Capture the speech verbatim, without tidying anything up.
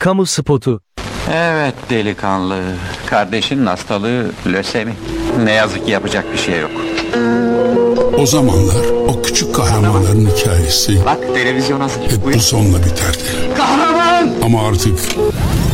kamu spotu. Evet delikanlı. Kardeşinin hastalığı lösemi. Ne yazık ki yapacak bir şey yok. O zamanlar o küçük kahramanların hikayesi Bak televizyon hazır. hep bu sonla biterdi. Kahraman! Ama artık